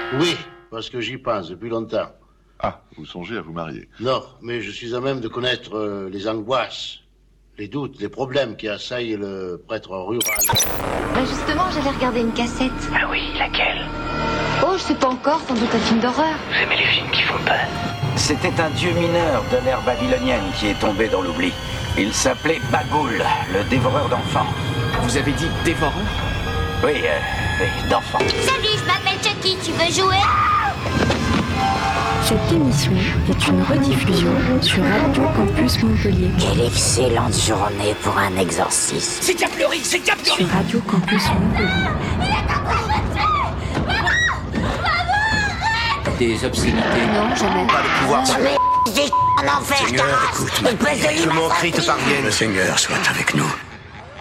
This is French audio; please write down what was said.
Oui, parce que j'y pense depuis longtemps. Ah, vous songez à vous marier? Non, mais je suis à même de connaître les angoisses, les doutes, les problèmes qui assaillent le prêtre rural. Justement, j'allais regarder une cassette. Ah oui, laquelle? Oh, je sais pas encore, sans doute un film d'horreur. Vous aimez les films qui font peur? C'était un dieu mineur de l'ère babylonienne qui est tombé dans l'oubli. Il s'appelait Bagoul, le dévoreur d'enfants. Vous avez dit dévoreur? Oui, d'enfants. Salut, je m'appelle Chucky, tu veux jouer? Cette émission est une rediffusion sur Radio Campus Montpellier. Quelle excellente journée pour un exorcisme. C'est Diablori, c'est Diablori! Sur Radio Campus Montpellier. Des obscénités. Non, jamais. Pas de pouvoir. Mais en enfer, Seigneur, Taras. écoute-moi. Une espèce de Que mon limace cri te parvienne. Le Seigneur soit avec nous.